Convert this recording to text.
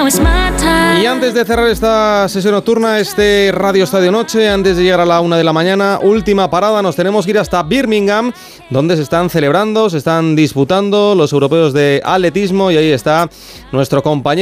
Y antes de cerrar esta sesión nocturna, este Radio Estadio Noche, antes de llegar a la 1 de la mañana, última parada, nos tenemos que ir hasta Birmingham, donde se están celebrando, se están disputando los europeos de atletismo, y ahí está nuestro compañero